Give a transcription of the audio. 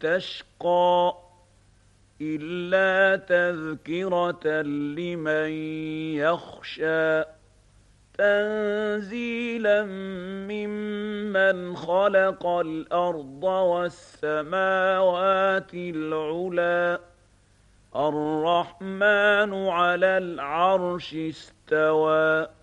تشقى إلا تذكرة لمن يخشى تنزيلا ممن خلق الأرض والسماوات العلى الرحمن على العرش استوى